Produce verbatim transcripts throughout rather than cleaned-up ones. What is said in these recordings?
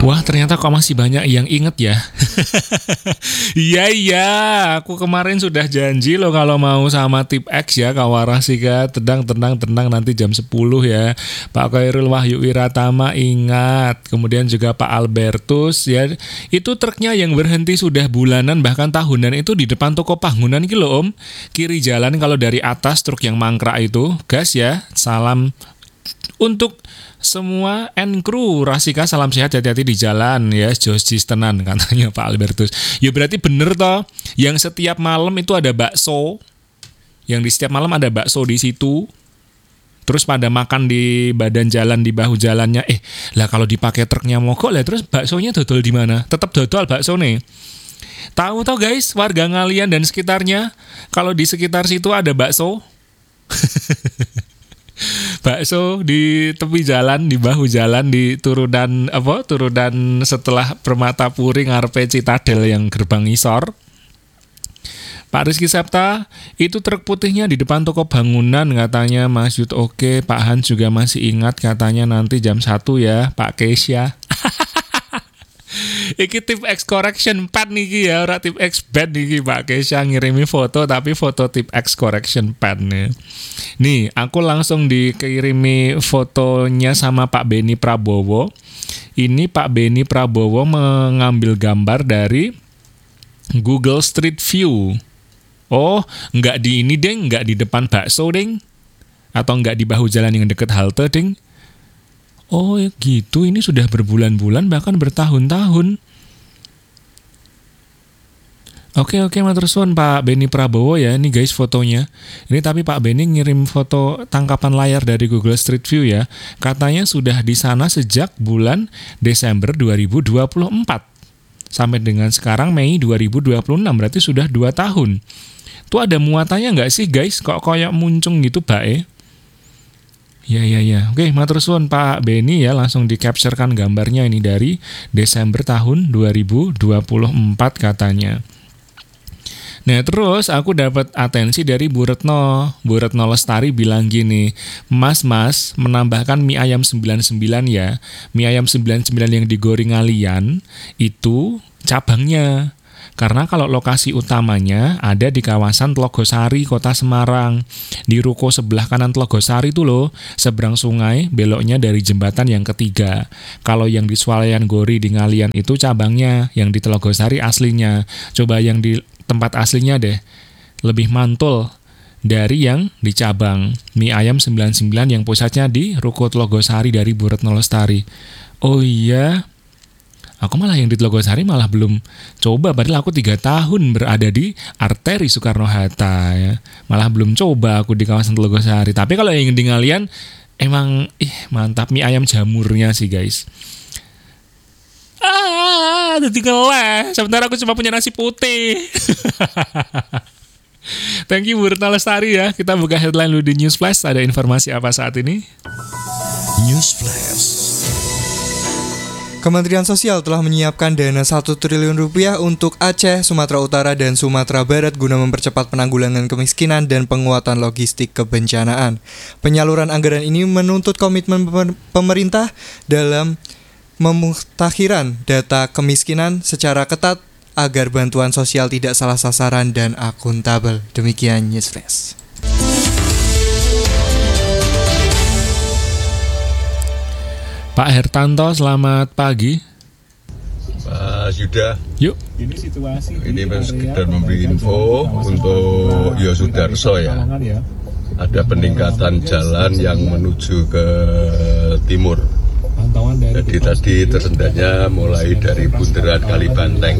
Wah, ternyata kok masih banyak yang inget ya. Iya iya, aku kemarin sudah janji loh kalau mau sama Tip X ya, Kawarasika. Tenang tenang tenang, nanti jam sepuluh ya. Pak Khairul Wahyu Wiratama ingat. Kemudian juga Pak Albertus ya. Itu truknya yang berhenti sudah bulanan bahkan tahunan itu di depan toko Pangunan gitu loh, Om. Kiri jalan kalau dari atas truk yang mangkrak itu. Gas ya. Salam untuk semua and crew Rasika, salam sehat, hati-hati di jalan ya, Jos Jistenan katanya Pak Albertus. Ya berarti bener toh, yang setiap malam itu ada bakso, yang di setiap malam ada bakso di situ. Terus pada makan di badan jalan, di bahu jalannya. Eh lah kalau dipakai truknya mogok lah, terus baksonya dodol di mana? Tetap dodol bakso nih. Tahu toh guys, warga Ngalian dan sekitarnya, kalau di sekitar situ ada bakso. Bakso di tepi jalan, di bahu jalan, di turunan apa? Turunan setelah Permata Puri ngarepe Citadel yang gerbang isor. Pak Rizky Septa, itu truk putihnya di depan toko Bangunan katanya Mas Yud. Oke, Pak Hans juga masih ingat katanya nanti jam satu ya, Pak Kesya. Iki Tip X correction pad niki ya, ora Tip X bad niki Pak Kesya ngirimi foto tapi foto Tip X correction pad nih. Nih, aku langsung dikirimi fotonya sama Pak Beni Prabowo. Ini Pak Beni Prabowo mengambil gambar dari Google Street View. Oh, nggak di ini deng, nggak di depan bakso deng, atau nggak di bahu jalan yang deket halte deng. Oh gitu, ini sudah berbulan-bulan bahkan bertahun-tahun. Oke oke matur suwun Pak Beni Prabowo ya, ini guys fotonya. Ini tapi Pak Beni ngirim foto tangkapan layar dari Google Street View ya. Katanya sudah di sana sejak bulan Desember dua ribu dua puluh empat. Sampai dengan sekarang Mei dua ribu dua puluh enam, berarti sudah dua tahun. Tuh ada muatannya nggak sih guys? Kok kayak muncung gitu Pak eh? Ya ya ya. Oke, matur suwun Pak Beni ya, langsung di-capturekan gambarnya ini dari Desember tahun dua ribu dua puluh empat katanya. Nah terus aku dapat atensi dari Bu Retno. Bu Retno Lestari bilang gini, Mas Mas menambahkan mie ayam sembilan puluh sembilan ya. Mie ayam sembilan puluh sembilan yang di Goreng Ngalian itu cabangnya. Karena kalau lokasi utamanya ada di kawasan Tlogosari, Kota Semarang. Di ruko sebelah kanan Tlogosari itu loh, seberang sungai, beloknya dari jembatan yang ketiga. Kalau yang di Swalayan Gori di Ngalian itu cabangnya, yang di Tlogosari aslinya. Coba yang di tempat aslinya deh, lebih mantul dari yang di cabang. Mie ayam sembilan puluh sembilan yang pusatnya di ruko Tlogosari dari Bu Retno Lestari. Oh iya, aku malah yang di Tlogosari malah belum coba, padahal aku tiga tahun berada di arteri Soekarno-Hatta ya. Malah belum coba aku di kawasan Tlogosari. Tapi kalau yang di Ngalian emang ih mantap mie ayam jamurnya sih guys. Ah, udah tinggal lah. Sementara aku cuma punya nasi putih. Thank you Bu Retno Lestari ya. Kita buka headline dulu di News Flash. Ada informasi apa saat ini? News Flash. Kementerian Sosial telah menyiapkan dana satu triliun rupiah untuk Aceh, Sumatera Utara, dan Sumatera Barat guna mempercepat penanggulangan kemiskinan dan penguatan logistik kebencanaan. Penyaluran anggaran ini menuntut komitmen pemerintah dalam memutakhiran data kemiskinan secara ketat agar bantuan sosial tidak salah sasaran dan akuntabel. Demikian News Flash. Pak Hertanto, selamat pagi. Mas Yuda, yuk. Ini situasi ini sekedar memberi info untuk Yosudarso ya. Ada peningkatan jalan yang menuju ke timur. Jadi tadi tersendatnya mulai dari bundaran Kalibanteng.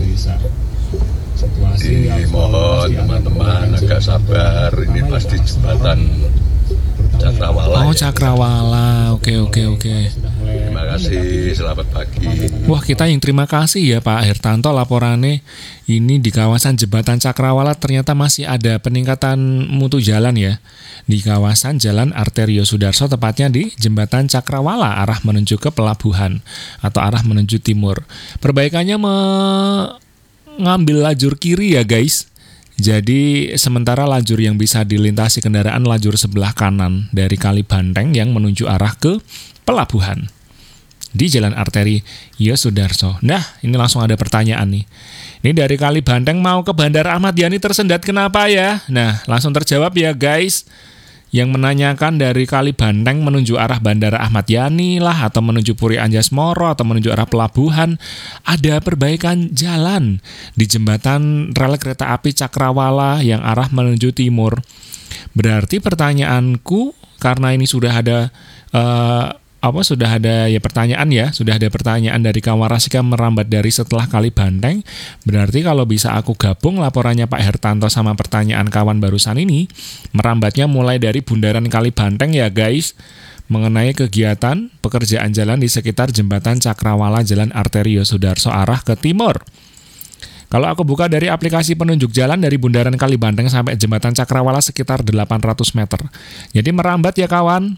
Dimohon teman-teman agak sabar, ini pasti jembatan Cakrawala. Oh, Cakrawala. Oke, oke, oke. Terima kasih, selamat pagi. Wah, kita yang terima kasih ya Pak Hertanto laporannya. Ini di kawasan Jembatan Cakrawala ternyata masih ada peningkatan mutu jalan ya. Di kawasan Jalan Arterio Sudarso, tepatnya di Jembatan Cakrawala arah menuju ke pelabuhan atau arah menuju timur. Perbaikannya mengambil lajur kiri ya guys. Jadi sementara lajur yang bisa dilintasi kendaraan lajur sebelah kanan dari Kalibanteng yang menuju arah ke pelabuhan. di Jalan Arteri Yosudarso. Nah, ini langsung ada pertanyaan nih. Ini dari Kali Banteng mau ke Bandara Ahmad Yani tersendat kenapa ya? Nah, langsung terjawab ya guys. Yang menanyakan dari Kali Banteng menuju arah Bandara Ahmad Yani lah, atau menuju Puri Anjasmoro, atau menuju arah pelabuhan, ada perbaikan jalan di jembatan rel kereta api Cakrawala yang arah menuju timur. Berarti pertanyaanku, karena ini sudah ada uh, apa sudah ada ya pertanyaan ya, sudah ada pertanyaan dari Kawarasika merambat dari setelah Kali Banteng. Berarti kalau bisa aku gabung laporannya Pak Hertanto sama pertanyaan kawan barusan ini, merambatnya mulai dari bundaran Kali Banteng ya guys, mengenai kegiatan pekerjaan jalan di sekitar jembatan Cakrawala Jalan Arteri Yosudarso arah ke timur. Kalau aku buka dari aplikasi penunjuk jalan dari bundaran Kali Banteng sampai jembatan Cakrawala sekitar delapan ratus meter. Jadi merambat ya kawan.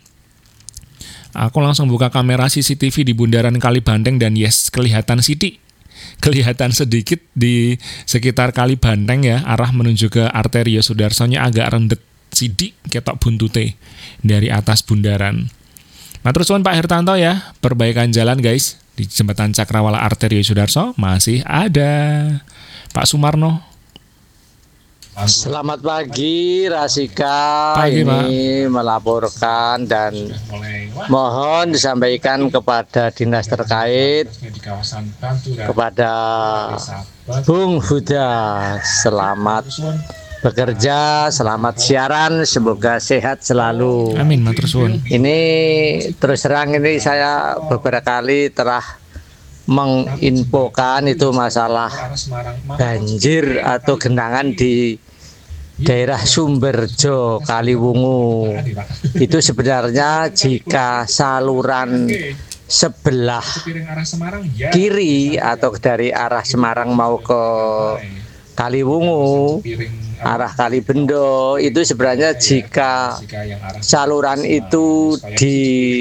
Aku langsung buka kamera C C T V di bundaran Kali Banteng dan yes, kelihatan sidik. Kelihatan sedikit di sekitar Kali Banteng ya, arah menuju ke Arteri Yosudarsonya agak rendet sidik ketok buntute dari atas bundaran. Nah terus Pak Hertanto ya, perbaikan jalan guys di jembatan Cakrawala Arteri Yosudarso masih ada. Pak Sumarno. Selamat pagi Rasika, Pagi, ini Pak. Melaporkan dan mohon disampaikan kepada dinas terkait, kepada Bung Huda, selamat bekerja, selamat siaran, semoga sehat selalu. Amin, matur suwun. Ini terus terang ini saya beberapa kali telah menginfokan itu masalah banjir atau genangan di daerah Sumberjo, Kaliwungu. Itu sebenarnya jika saluran sebelah kiri atau dari arah Semarang mau ke Kaliwungu, arah Kalibendo, itu sebenarnya jika saluran itu di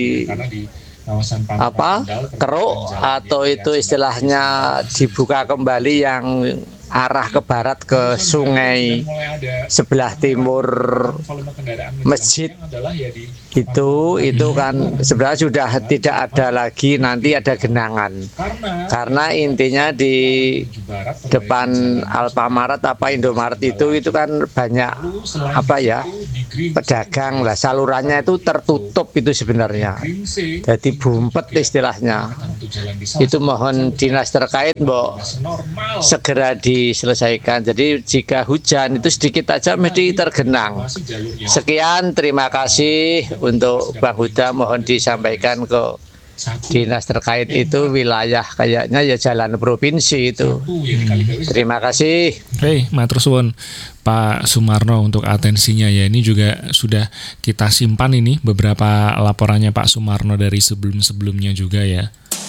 apa keruk atau itu istilahnya dibuka kembali yang arah ke barat ke sungai sebelah timur masjid itu itu kan sebenarnya sudah tidak ada lagi nanti ada genangan, karena intinya di depan Alfamaret apa Indomaret itu itu kan banyak apa ya pedagang lah, salurannya itu tertutup itu sebenarnya, jadi bumpet istilahnya. Itu mohon dinas terkait mbok segera diselesaikan. Jadi jika hujan itu sedikit aja mesti tergenang. Sekian, terima kasih untuk Bang Huda, mohon disampaikan ke dinas terkait itu wilayah kayaknya ya jalan provinsi itu. Hmm. Terima kasih. Hei, matur suwun Pak Sumarno untuk atensinya ya. Ini juga sudah kita simpan ini beberapa laporannya Pak Sumarno dari sebelum-sebelumnya juga ya.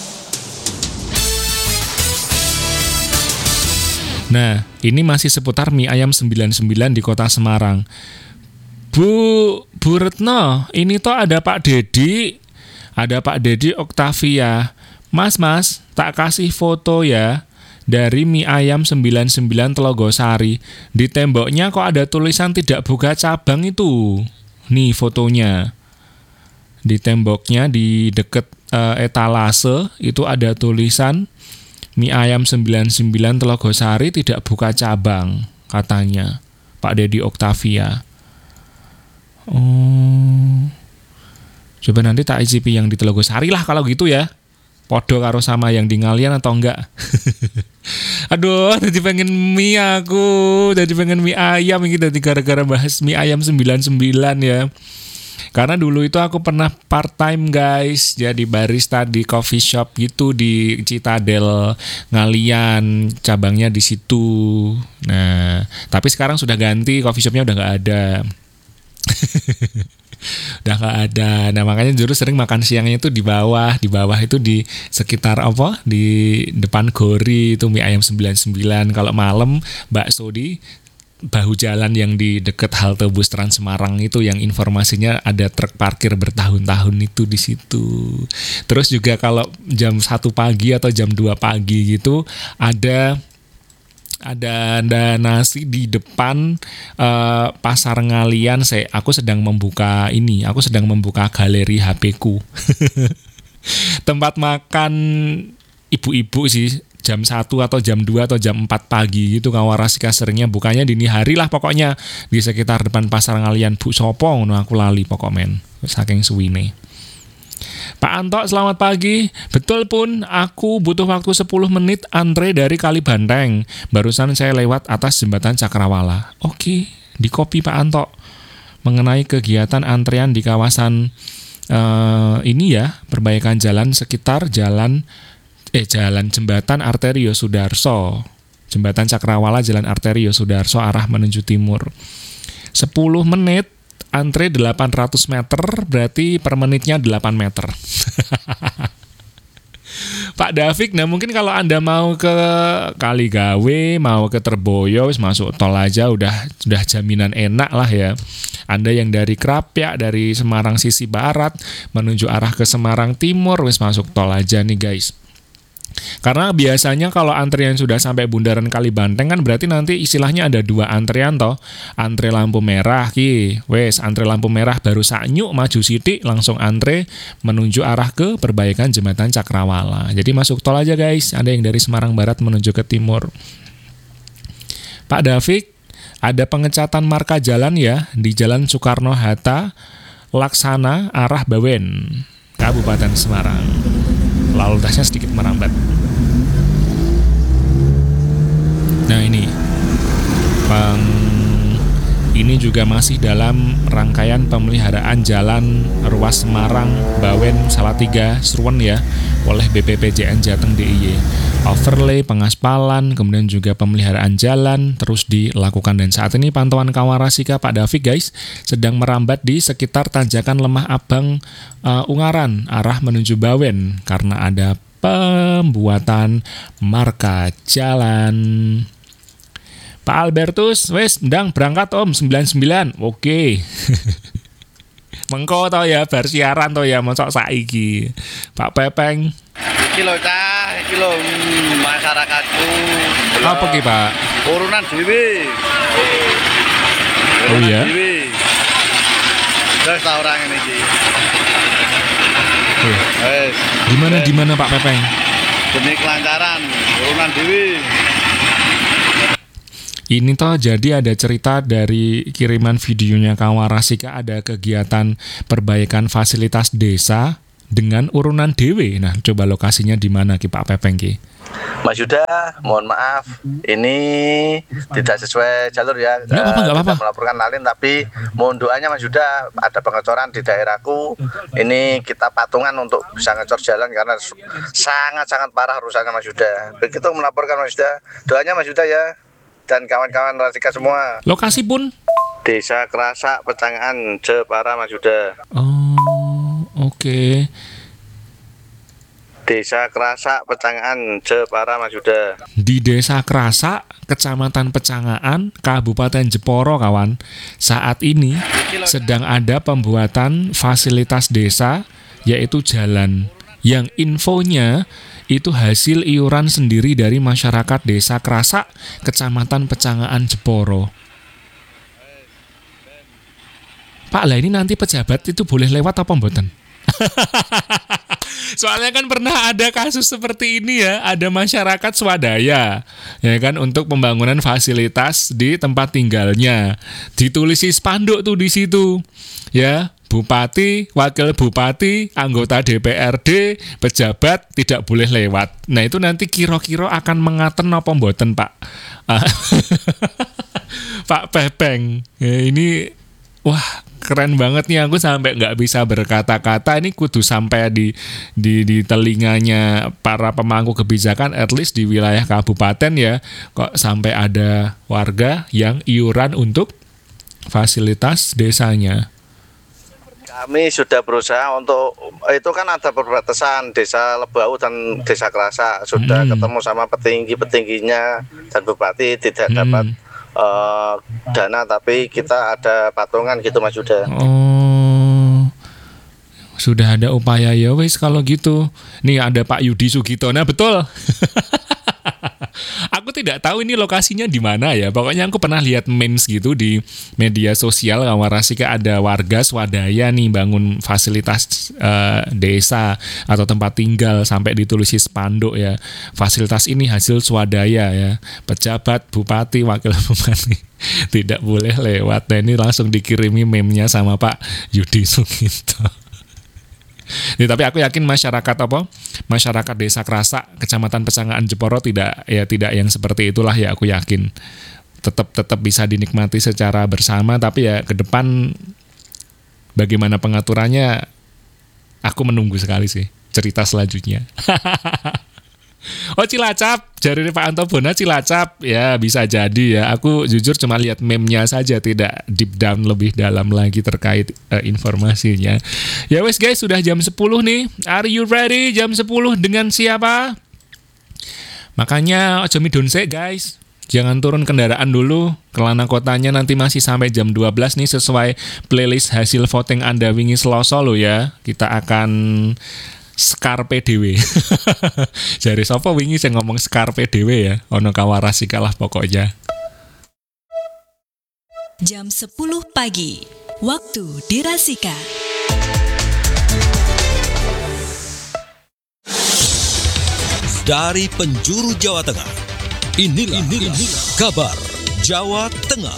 Nah, ini masih seputar mie ayam sembilan puluh sembilan di kota Semarang. Bu, Bu Retno, ini toh ada Pak Dedi, ada Pak Dedi Oktavia. Mas, mas, tak kasih foto ya dari mie ayam sembilan puluh sembilan Telogosari. Di temboknya kok ada tulisan tidak buka cabang itu. Nih fotonya. Di temboknya di deket uh, etalase itu ada tulisan mie ayam sembilan puluh sembilan Telogosari tidak buka cabang, katanya Pak Dedi Oktavia. Oh, coba nanti tak icipi yang di Telogosari lah kalau gitu ya. Podo karo sama yang di Ngalian atau enggak? Aduh, jadi pengen mie aku, jadi pengen mie ayam ini dari gara-gara bahas mie ayam sembilan puluh sembilan ya. Karena dulu itu aku pernah part time guys, jadi barista di coffee shop gitu di Citadel Ngalian, cabangnya di situ. Nah, tapi sekarang sudah ganti, coffee shopnya udah nggak ada. Udah nggak ada. Nah makanya dulu sering makan siangnya itu di bawah, di bawah itu di sekitar apa? Di depan Gori itu mie ayam sembilan puluh sembilan. Kalau malam bakso di bahu jalan yang di dekat halte bus Trans Semarang itu yang informasinya ada truk parkir bertahun-tahun itu di situ. Terus juga kalau jam satu pagi atau jam dua pagi gitu ada ada, ada nasi di depan uh, pasar Ngalian. Saya aku sedang membuka ini, aku sedang membuka galeri H P ku. Tempat makan ibu-ibu sih, jam satu atau jam dua atau jam empat pagi gitu Kawarasika seringnya bukanya dini hari lah pokoknya di sekitar depan pasar ngalian Bu Sopo ngono aku lali pokok men saking suwine. Pak Anto selamat pagi. Betul pun aku butuh waktu sepuluh menit antre dari Kalibanteng. Barusan saya lewat atas jembatan Cakrawala. Oke, di kopi Pak Anto mengenai kegiatan antrean di kawasan uh, ini ya, perbaikan jalan sekitar jalan eh jalan jembatan Arterio Sudarso. Jembatan Cakrawala Jalan Arterio Sudarso arah menuju timur. sepuluh menit antre delapan ratus meter, berarti per menitnya delapan meter. Pak Davik, nah mungkin kalau Anda mau ke Kaligawe, mau ke Terboyo, masuk tol aja udah udah jaminan enak lah ya. Anda yang dari Krapyak, dari Semarang sisi barat, menuju arah ke Semarang timur, wis masuk tol aja nih guys. Karena biasanya kalau antrian sudah sampai bundaran Kalibanteng kan berarti nanti istilahnya ada dua antrian toh. Antre lampu merah ki, wes antre lampu merah baru saknyuk maju sidik langsung antre menuju arah ke perbaikan jembatan Cakrawala. Jadi masuk tol aja guys, ada yang dari Semarang Barat menuju ke timur. Pak Davik, ada pengecatan marka jalan ya di Jalan Soekarno-Hatta, Laksana arah Bawen, Kabupaten Semarang. Lalu lintasnya sedikit merambat. Nah ini, peng, ini juga masih dalam rangkaian pemeliharaan jalan ruas Semarang, Bawen, Salatiga, Sruwen ya, oleh B P P J N Jateng D I Y. Overlay, pengaspalan, kemudian juga pemeliharaan jalan terus dilakukan. Dan saat ini pantauan Kawarasika Pak Davik guys, sedang merambat di sekitar tanjakan Lemah Abang uh, Ungaran, arah menuju Bawen, karena ada pembuatan marka jalan. Pak Albertus, wes ndang berangkat om sembilan puluh sembilan. Oke. Mengko to ya bar siaran to ya mosok saiki. Pak Pepeng. Iki lho cah, iki lho hmm, masyarakatku. Apa ki, Pak? Urunan dhewe. Oh iya. Terus ta orang ini iki. Wes. Gimana gimana Pak Pepeng? Demi kelancaran urunan dhewe. Ini toh jadi ada cerita dari kiriman videonya Kawarasika, ada kegiatan perbaikan fasilitas desa dengan urunan dewe. Nah, coba lokasinya di mana ki Pak Pepeng ki? Mas Yuda, mohon maaf, ini tidak sesuai jalur ya. Nggak apa-apa, nggak apa-apa. Tidak melaporkan lalin, tapi mohon doanya Mas Yuda, ada pengecoran di daerahku. Ini kita patungan untuk bisa ngecor jalan karena sangat-sangat parah rusaknya Mas Yuda. Begitu melaporkan Mas Yuda, doanya Mas Yuda ya. Dan kawan-kawan Rasika semua. Lokasi pun? Desa Kerasak, Pecangaan, Jepara, Mas Yuda. Oh, oke. Okay. Desa Kerasak, Pecangaan, Jepara, Mas Yuda. Di Desa Kerasak, Kecamatan Pecangaan, Kabupaten Jepara, kawan. Saat ini sedang ada pembuatan fasilitas desa, yaitu jalan. Yang infonya itu hasil iuran sendiri dari masyarakat Desa Kerasak, Kecamatan Pecangaan Jepara. Pak, lah ini nanti pejabat itu boleh lewat apa mboten? Soalnya kan pernah ada kasus seperti ini ya, ada masyarakat swadaya, ya kan, untuk pembangunan fasilitas di tempat tinggalnya. Ditulisi spanduk tuh di situ, ya. Bupati, wakil bupati, anggota D P R D, pejabat tidak boleh lewat. Nah itu nanti kira-kira akan mengaten apa mboten Pak? Pak Pepeng, ya, ini wah keren banget nih, aku sampai nggak bisa berkata-kata. Ini kudu sampai di, di di telinganya para pemangku kebijakan, at least di wilayah kabupaten ya, kok sampai ada warga yang iuran untuk fasilitas desanya. Kami sudah berusaha untuk, itu kan ada perbatasan Desa Lebau dan Desa Kerasak, sudah hmm. ketemu sama petinggi-petingginya dan bupati tidak hmm. dapat uh, dana, tapi kita ada patungan gitu Mas Yuda. Oh, sudah ada upaya ya wes kalau gitu. Nih ada Pak Yudi Sugito, nah betul. Aku tidak tidak tahu ini lokasinya di mana ya. Pokoknya aku pernah lihat memes gitu di media sosial Kawarasika, ada warga swadaya nih bangun fasilitas uh, desa atau tempat tinggal sampai ditulisi spanduk ya. Fasilitas ini hasil swadaya ya. Pejabat, bupati, wakil bupati tidak boleh lewat. Nah, ini langsung dikirimi meme-nya sama Pak Yudi Sugito. Nih, tapi aku yakin masyarakat apa? Masyarakat Desa Krasak, Kecamatan Pesangaan Jeporo tidak ya tidak yang seperti itulah ya, aku yakin. Tetap tetap bisa dinikmati secara bersama, tapi ya ke depan bagaimana pengaturannya aku menunggu sekali sih cerita selanjutnya. Oh, Cilacap, jari Pak Anto Bona Cilacap, ya bisa jadi ya. Aku jujur cuma lihat meme-nya saja, tidak deep down lebih dalam lagi terkait uh, informasinya. Ya wes guys, sudah jam sepuluh nih. Are you ready? Jam sepuluh dengan siapa? Makanya ojo midonse guys. Jangan turun kendaraan dulu. Kelana kotanya nanti masih sampai jam dua belas nih sesuai playlist hasil voting Anda wingi Selasa lo ya. Kita akan Skarpe dewe. Jari sapa wingi sing ngomong Skarpe dewe ya. Ono Kawarasika lah pokoknya. Jam sepuluh pagi. Waktu di Rasika. Dari penjuru Jawa Tengah. Inilah, inilah, inilah kabar Jawa Tengah.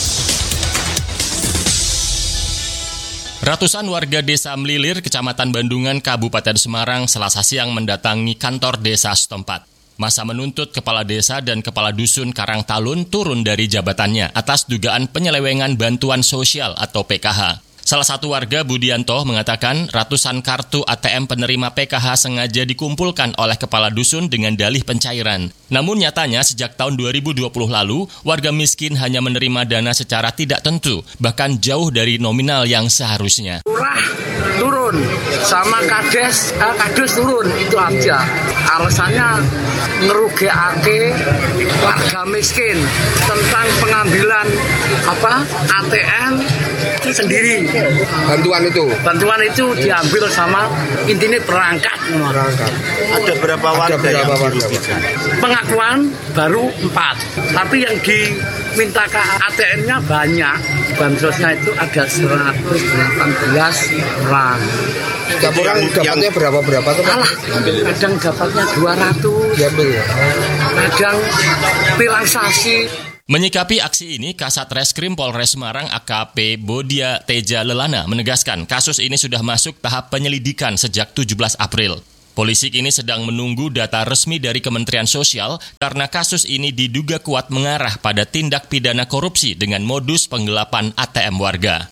Ratusan warga Desa Mlilir, Kecamatan Bandungan, Kabupaten Semarang, Selasa siang mendatangi kantor desa setempat. Masa menuntut Kepala Desa dan Kepala Dusun Karangtalun turun dari jabatannya atas dugaan penyelewengan bantuan sosial atau P K H. Salah satu warga, Budianto, mengatakan ratusan kartu A T M penerima P K H sengaja dikumpulkan oleh Kepala Dusun dengan dalih pencairan. Namun nyatanya sejak tahun dua ribu dua puluh lalu, warga miskin hanya menerima dana secara tidak tentu, bahkan jauh dari nominal yang seharusnya. Lurah turun, sama kades, eh, kades turun, itu aja. Alasannya ngerugiake warga miskin tentang pengambilan apa A T M itu sendiri. Bantuan itu? Bantuan itu diambil sama intinya perangkat. Perangkat. Ada berapa warga Ada berapa yang warga? Pengakuan baru empat, tapi yang diminta ke A T M-nya banyak. Bansosnya itu ada seratus delapan belas orang. Setiap orang dapatnya berapa-berapa tuh? Alah, kadang dapatnya dua ratus. Diambil ya? Kadang pilansasi. Menyikapi aksi ini, Kasat Reskrim Polres Semarang A K P Bodia Teja Lelana menegaskan kasus ini sudah masuk tahap penyelidikan sejak tujuh belas April. Polisi kini sedang menunggu data resmi dari Kementerian Sosial karena kasus ini diduga kuat mengarah pada tindak pidana korupsi dengan modus penggelapan A T M warga.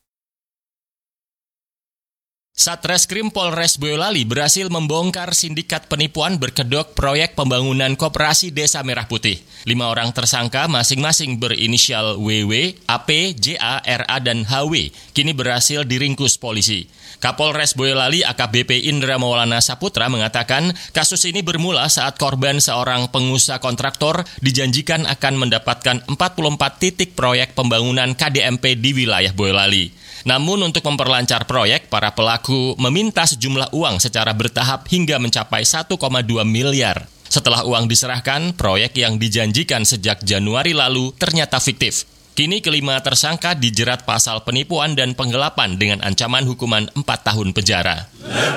Satreskrim Polres Boyolali berhasil membongkar sindikat penipuan berkedok proyek pembangunan koperasi Desa Merah Putih. Lima orang tersangka masing-masing berinisial W W, A P, J A, R A, dan H W kini berhasil diringkus polisi. Kapolres Boyolali A K B P Indra Maulana Saputra mengatakan kasus ini bermula saat korban seorang pengusaha kontraktor dijanjikan akan mendapatkan empat puluh empat titik proyek pembangunan K D M P di wilayah Boyolali. Namun untuk memperlancar proyek, para pelaku meminta sejumlah uang secara bertahap hingga mencapai satu koma dua miliar. Setelah uang diserahkan, proyek yang dijanjikan sejak Januari lalu ternyata fiktif. Kini kelima tersangka dijerat pasal penipuan dan penggelapan dengan ancaman hukuman empat tahun penjara.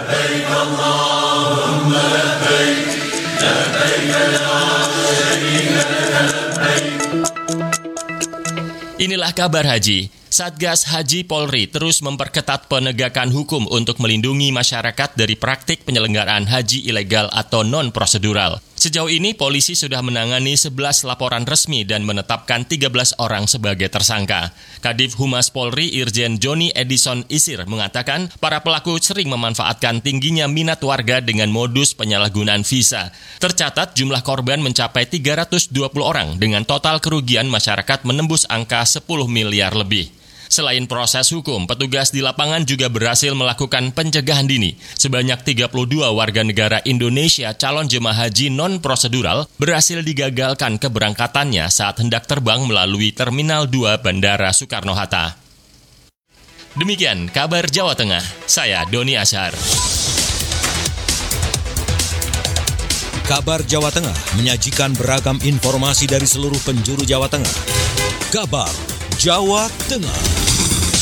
Inilah kabar haji. Satgas Haji Polri terus memperketat penegakan hukum untuk melindungi masyarakat dari praktik penyelenggaraan haji ilegal atau non-prosedural. Sejauh ini, polisi sudah menangani sebelas laporan resmi dan menetapkan tiga belas orang sebagai tersangka. Kadif Humas Polri Irjen Joni Edison Isir mengatakan para pelaku sering memanfaatkan tingginya minat warga dengan modus penyalahgunaan visa. Tercatat jumlah korban mencapai tiga ratus dua puluh orang dengan total kerugian masyarakat menembus angka sepuluh miliar lebih. Selain proses hukum, petugas di lapangan juga berhasil melakukan pencegahan dini. Sebanyak tiga puluh dua warga negara Indonesia calon jemaah haji non-prosedural berhasil digagalkan keberangkatannya saat hendak terbang melalui Terminal dua Bandara Soekarno-Hatta. Demikian kabar Jawa Tengah, saya Doni Ashar. Kabar Jawa Tengah menyajikan beragam informasi dari seluruh penjuru Jawa Tengah. Kabar Jawa Tengah.